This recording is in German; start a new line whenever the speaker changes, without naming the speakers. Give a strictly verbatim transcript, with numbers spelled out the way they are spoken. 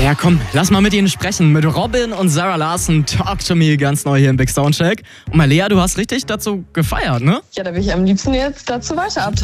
Ja, komm, lass mal mit ihnen sprechen. Mit Robin und Sarah Larson, Talk to Me, ganz neu hier im Big Soundcheck. Und Malea, du hast richtig dazu gefeiert, ne?
Ja, da will ich am liebsten jetzt dazu weiter abtanzen.